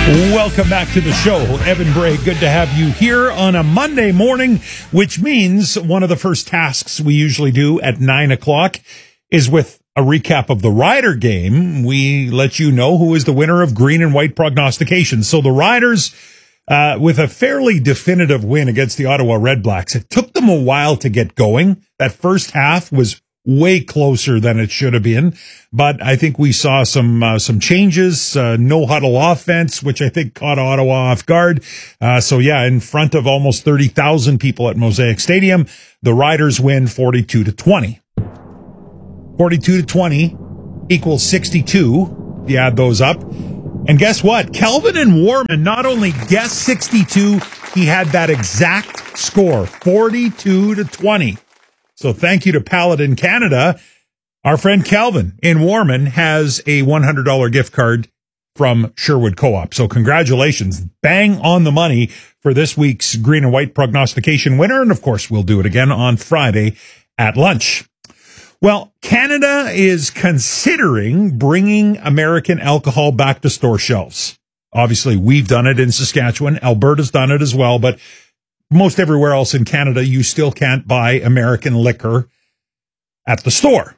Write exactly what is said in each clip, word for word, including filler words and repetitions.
Welcome back to the show. Evan Bray, good to have you here on a Monday morning, which means one of the first tasks we usually do at nine o'clock is with a recap of the Rider game. We let you know who is the winner of green and white prognostications. So the Riders, uh, with a fairly definitive win against the Ottawa Redblacks, it took them a while to get going. That first half was way closer than it should have been, but I think we saw some uh, some changes, uh, no huddle offense, which I think caught Ottawa off guard. Uh, so yeah, in front of almost thirty thousand people at Mosaic Stadium, the Riders win forty-two to twenty. forty-two to twenty equals sixty-two. If you add those up, and guess what? Kelvin and Warman not only guessed sixty-two, he had that exact score, forty-two to twenty. So thank you to Paladin Canada. Our friend Calvin in Warman has a one hundred dollars gift card from Sherwood Co-op. So congratulations. Bang on the money for this week's green and white prognostication winner. And of course, we'll do it again on Friday at lunch. Well, Canada is considering bringing American alcohol back to store shelves. Obviously, we've done it in Saskatchewan. Alberta's done it as well, but most everywhere else in Canada, you still can't buy American liquor at the store.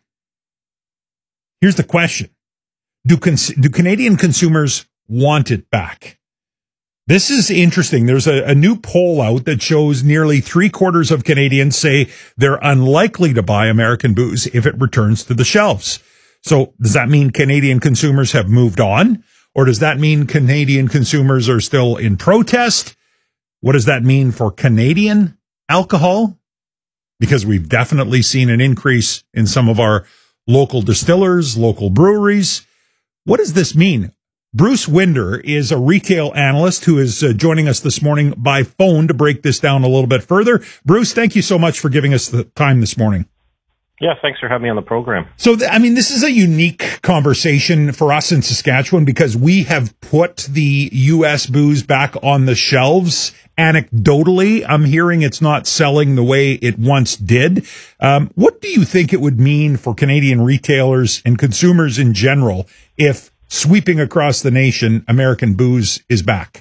Here's the question. Do, cons- do Canadian consumers want it back? This is interesting. There's a, a new poll out that shows nearly three quarters of Canadians say they're unlikely to buy American booze if it returns to the shelves. So does that mean Canadian consumers have moved on? Or does that mean Canadian consumers are still in protest? What does that mean for Canadian alcohol? Because we've definitely seen an increase in some of our local distillers, local breweries. What does this mean? Bruce Winder is a retail analyst who is uh, joining us this morning by phone to break this down a little bit further. Bruce, thank you so much for giving us the time this morning. Yeah, thanks for having me on the program. So, th- I mean, this is a unique conversation for us in Saskatchewan because we have put the U S booze back on the shelves. Anecdotally, I'm hearing it's not selling the way it once did. Um, what do you think it would mean for Canadian retailers and consumers in general if sweeping across the nation, American booze is back?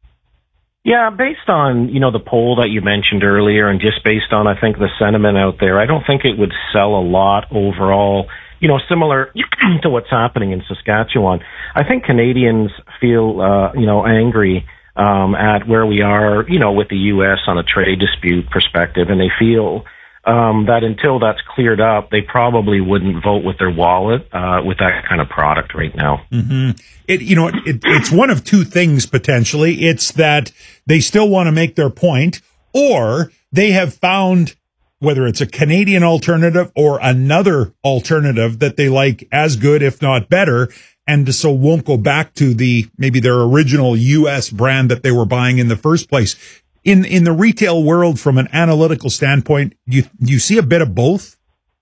Yeah, based on, you know, the poll that you mentioned earlier and just based on, I think, the sentiment out there, I don't think it would sell a lot overall, you know, similar to what's happening in Saskatchewan. I think Canadians feel, uh, you know, angry um, at where we are, you know, with the U S on a trade dispute perspective, and they feel um, that until that's cleared up, they probably wouldn't vote with their wallet uh, with that kind of product right now. Mm-hmm. It, you know, it, it's one of two things potentially. It's that they still want to make their point, or they have found, whether it's a Canadian alternative or another alternative that they like as good, if not better, and so won't go back to the maybe their original U S brand that they were buying in the first place. In in the retail world, from an analytical standpoint, you you see a bit of both?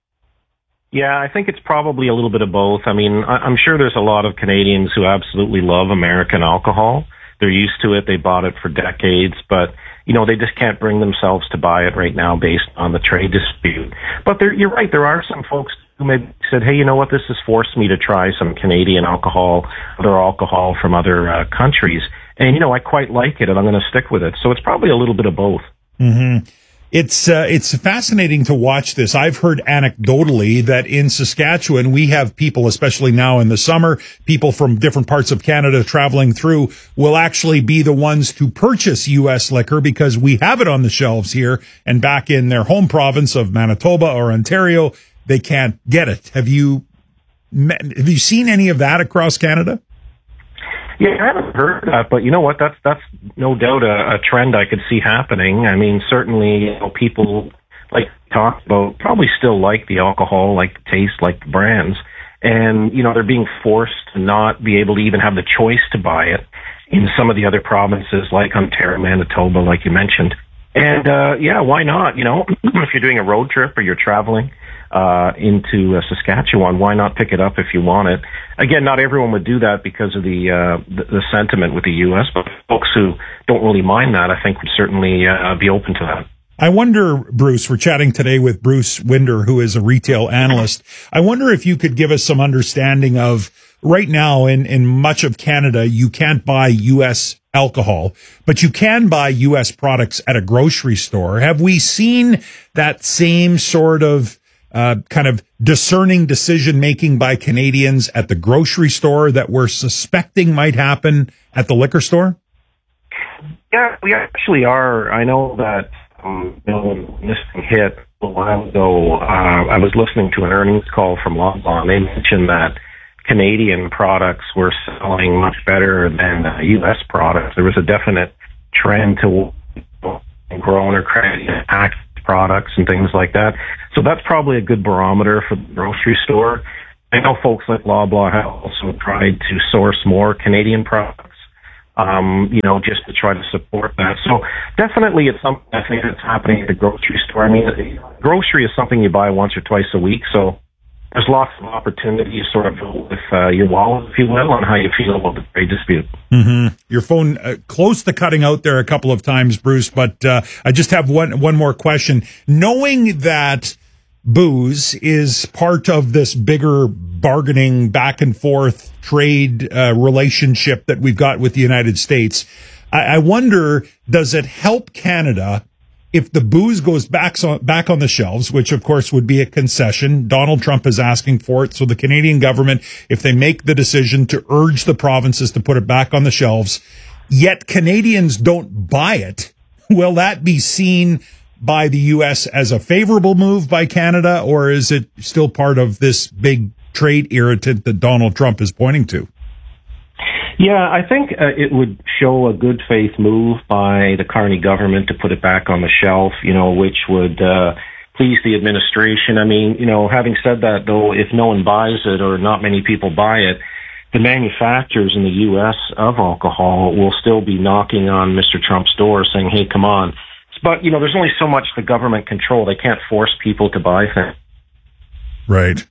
Yeah, I think it's probably a little bit of both. I mean, I'm sure there's a lot of Canadians who absolutely love American alcohol. They're used to it. They bought it for decades, but, you know, they just can't bring themselves to buy it right now based on the trade dispute. But there, you're right. There are some folks who maybe said, hey, you know what? This has forced me to try some Canadian alcohol, other alcohol from other uh, countries. And, you know, I quite like it and I'm going to stick with it. So it's probably a little bit of both. Mm-hmm. It's uh, it's fascinating to watch this. I've heard anecdotally that in Saskatchewan, we have people, especially now in the summer, people from different parts of Canada traveling through will actually be the ones to purchase U S liquor because we have it on the shelves here, and back in their home province of Manitoba or Ontario, they can't get it. Have you met, have you seen any of that across Canada? Yeah, I haven't heard that, but you know what? That's that's no doubt a, a trend I could see happening. I mean, certainly, you know, people like talked about probably still like the alcohol, like the taste, like the brands, and you know they're being forced to not be able to even have the choice to buy it in some of the other provinces like Ontario, Manitoba, like you mentioned. And uh yeah, why not? You know, if you're doing a road trip or you're traveling uh into uh, Saskatchewan, why not pick it up if you want it? Again, not everyone would do that because of the uh the, the sentiment with the U S, but folks who don't really mind that, I think, would certainly uh, be open to that. I wonder, Bruce, we're chatting today with Bruce Winder, who is a retail analyst. I wonder if you could give us some understanding of right now in, in much of Canada, you can't buy U S alcohol, but you can buy U S products at a grocery store. Have we seen that same sort of uh, kind of discerning decision making by Canadians at the grocery store that we're suspecting might happen at the liquor store? Yeah, we actually are. I know that um, you know, when this thing hit a while ago, uh, I was listening to an earnings call from Loblaw, and they mentioned that Canadian products were selling much better than uh, U S products. There was a definite trend to grown or Canadian packaged products and things like that. So that's probably a good barometer for the grocery store. I know folks like Loblaw have also tried to source more Canadian products, um, you know, just to try to support that. So definitely it's something I think that's happening at the grocery store. I mean, grocery is something you buy once or twice a week, so there's lots of opportunities sort of with uh, your wallet, if you will, on how you feel about the trade dispute. Mm-hmm. Your phone uh, close to cutting out there a couple of times, Bruce, but uh, I just have one one more question. Knowing that booze is part of this bigger bargaining back and forth trade uh, relationship that we've got with the United States, I, I wonder, does it help Canada if the booze goes back on, back on the shelves, which of course would be a concession? Donald Trump is asking for it. So the Canadian government, if they make the decision to urge the provinces to put it back on the shelves, yet Canadians don't buy it, will that be seen by the U S as a favorable move by Canada, or is it still part of this big trade irritant that Donald Trump is pointing to? Yeah, I think uh, it would show a good faith move by the Carney government to put it back on the shelf, you know, which would uh, please the administration. I mean, you know, having said that, though, if no one buys it or not many people buy it, the manufacturers in the U S of alcohol will still be knocking on Mister Trump's door saying, hey, come on. But, you know, there's only so much the government control. They can't force people to buy things. Right.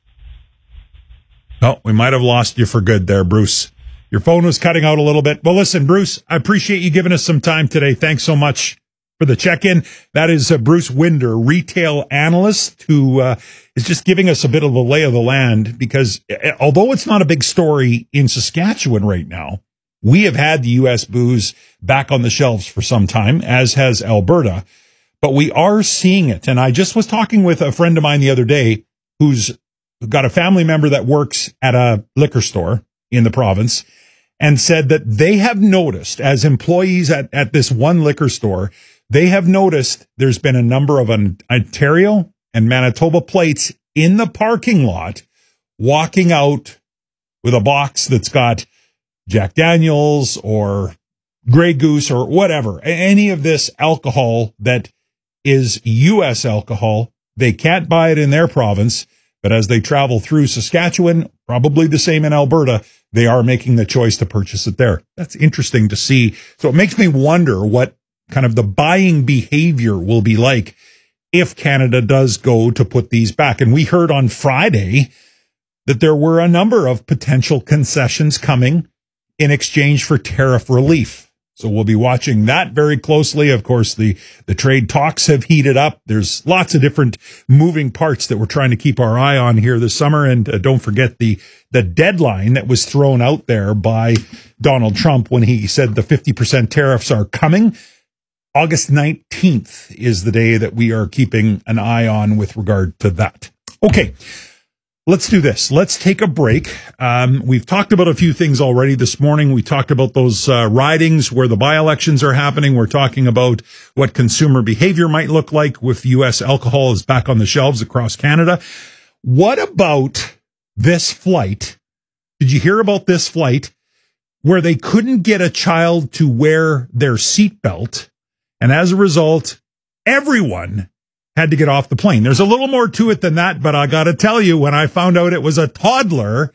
Oh, we might have lost you for good there, Bruce. Your phone was cutting out a little bit. Well, listen, Bruce, I appreciate you giving us some time today. Thanks so much for the check-in. That is uh, Bruce Winder, retail analyst, who uh, is just giving us a bit of the lay of the land, because uh, although it's not a big story in Saskatchewan right now, we have had the U S booze back on the shelves for some time, as has Alberta, but we are seeing it. And I just was talking with a friend of mine the other day who's got a family member that works at a liquor store in the province, and said that they have noticed, as employees at, at this one liquor store, they have noticed there's been a number of Ontario and Manitoba plates in the parking lot walking out with a box that's got Jack Daniels or Grey Goose or whatever, any of this alcohol that is U S alcohol. They can't buy it in their province, but as they travel through Saskatchewan, probably the same in Alberta, they are making the choice to purchase it there. That's interesting to see. So it makes me wonder what kind of the buying behavior will be like if Canada does go to put these back. And we heard on Friday that there were a number of potential concessions coming in exchange for tariff relief. So we'll be watching that very closely. Of course, the, the trade talks have heated up. There's lots of different moving parts that we're trying to keep our eye on here this summer. And uh, don't forget the, the deadline that was thrown out there by Donald Trump when he said the fifty percent tariffs are coming. August nineteenth is the day that we are keeping an eye on with regard to that. Okay. Let's do this. Let's take a break. Um, we've talked about a few things already this morning. We talked about those uh, ridings where the by-elections are happening. We're talking about what consumer behavior might look like with U S alcohol is back on the shelves across Canada. What about this flight? Did you hear about this flight where they couldn't get a child to wear their seatbelt, and as a result, everyone had to get off the plane? There's a little more to it than that, but I got to tell you, when I found out it was a toddler,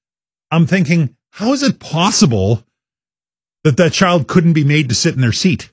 I'm thinking, how is it possible that that child couldn't be made to sit in their seat?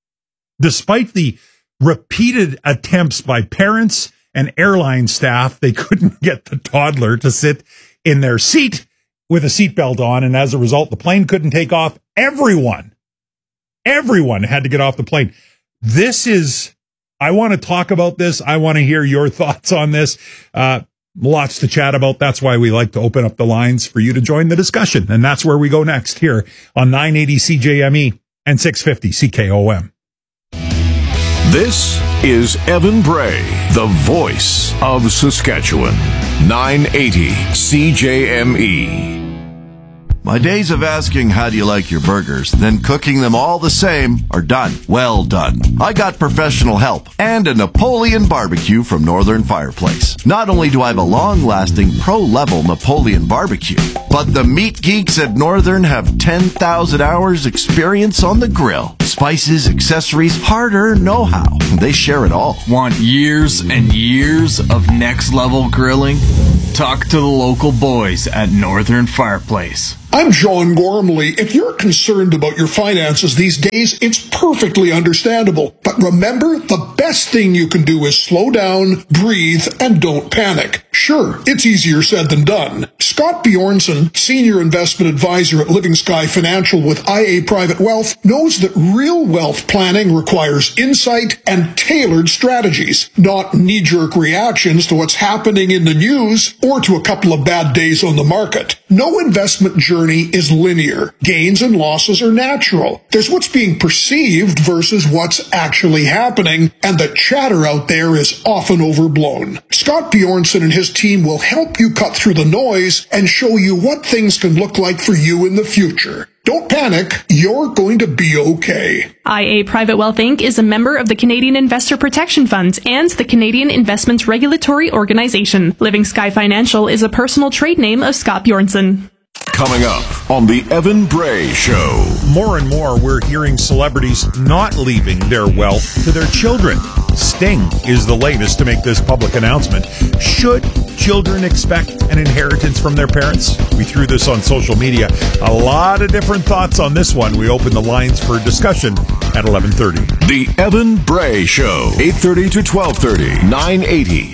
Despite the repeated attempts by parents and airline staff, they couldn't get the toddler to sit in their seat with a seatbelt on, and as a result, the plane couldn't take off. Everyone, everyone had to get off the plane. This is I want to talk about this. I want to hear your thoughts on this. Uh, lots to chat about. That's why we like to open up the lines for you to join the discussion. And that's where we go next here on nine eighty C J M E and six fifty C K O M. This is Evan Bray, the voice of Saskatchewan. nine eighty C J M E. My days of asking how do you like your burgers, then cooking them all the same, are done. Well done. I got professional help and a Napoleon barbecue from Northern Fireplace. Not only do I have a long-lasting pro-level Napoleon barbecue, but the meat geeks at Northern have ten thousand hours experience on the grill. Spices, accessories, hard-earned know-how. They share it all. Want years and years of next-level grilling? Talk to the local boys at Northern Fireplace. I'm John Gormley. If you're concerned about your finances these days, it's perfectly understandable. But remember, the best thing you can do is slow down, breathe, and don't panic. Sure, it's easier said than done. Scott Bjornson, Senior Investment Advisor at Living Sky Financial with I A Private Wealth, knows that real wealth planning requires insight and tailored strategies, not knee-jerk reactions to what's happening in the news or to a couple of bad days on the market. No investment journey is linear. Gains and losses are natural. There's what's being perceived versus what's actually happening, and the chatter out there is often overblown. Scott Bjornson and his team will help you cut through the noise and show you what things can look like for you in the future. Don't panic. You're going to be okay. I A Private Wealth Incorporated is a member of the Canadian Investor Protection Fund and the Canadian Investments Regulatory Organization. Living Sky Financial is a personal trade name of Scott Bjornson. Coming up on the Evan Bray Show. More and more, we're hearing celebrities not leaving their wealth to their children. Sting is the latest to make this public announcement. Should children expect an inheritance from their parents? We threw this on social media. A lot of different thoughts on this one. We open the lines for discussion at eleven thirty. The Evan Bray Show, eight thirty to twelve thirty, nine eighty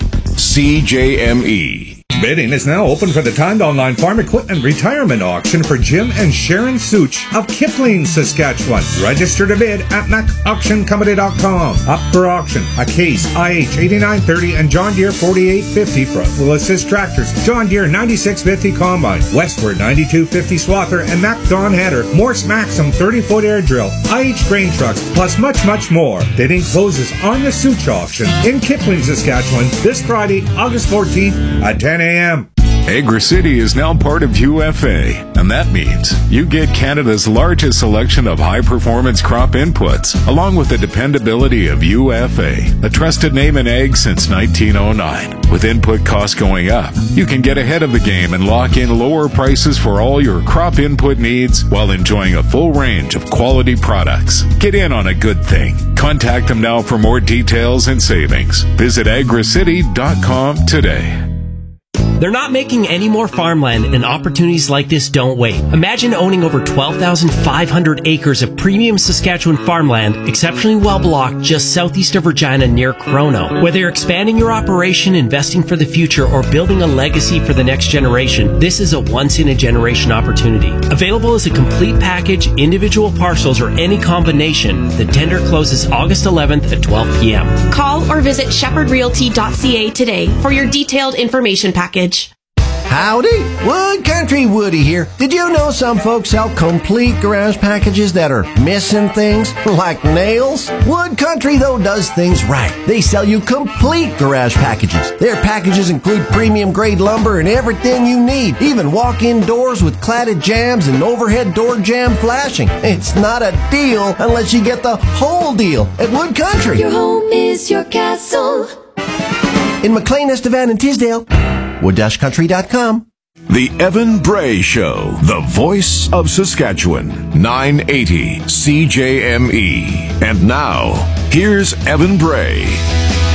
C J M E. Bidding is now open for the timed online farm equipment retirement auction for Jim and Sharon Such of Kipling, Saskatchewan. Register to bid at mac auction company dot com. Up for auction, a Case I H eighty-nine thirty and John Deere forty-eight fifty from Will Assist Tractors, John Deere ninety-six fifty Combine, Westward ninety-two fifty Swather, and Mac Dawn Header, Morse Maxim thirty-foot air drill, I H grain trucks, plus much, much more. Bidding closes on the Such auction in Kipling, Saskatchewan this Friday, August fourteenth at ten a.m. Agri-City is now part of U F A, and that means you get Canada's largest selection of high-performance crop inputs, along with the dependability of U F A, a trusted name in ag since nineteen oh nine. With input costs going up, you can get ahead of the game and lock in lower prices for all your crop input needs while enjoying a full range of quality products. Get in on a good thing. Contact them now for more details and savings. Visit agri city dot com today. They're not making any more farmland, and opportunities like this don't wait. Imagine owning over twelve thousand five hundred acres of premium Saskatchewan farmland, exceptionally well blocked just southeast of Regina near Crono. Whether you're expanding your operation, investing for the future, or building a legacy for the next generation, this is a once-in-a-generation opportunity. Available as a complete package, individual parcels, or any combination, the tender closes August eleventh at twelve p.m. Call or visit shepherd realty dot c a today for your detailed information package. Howdy, Wood Country Woody here. Did you know some folks sell complete garage packages that are missing things, like nails? Wood Country, though, does things right. They sell you complete garage packages. Their packages include premium grade lumber and everything you need, even walk-in doors with cladded jambs and overhead door jamb flashing. It's not a deal unless you get the whole deal at Wood Country. Your home is your castle. In McLean, Estevan, and Tisdale, wood country dot com. The Evan Bray Show, the voice of Saskatchewan, nine eighty C J M E. And now, here's Evan Bray.